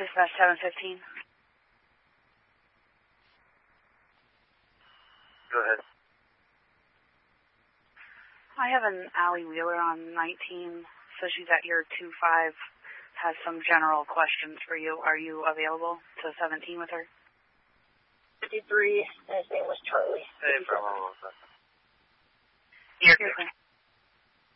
Dispatch 715. Go ahead. I have an Allie Wheeler on 19, so she's at your 25, has some general questions for you. Are you available to 17 with her? 53, and his name was Charlie. Hey, problem. You're good.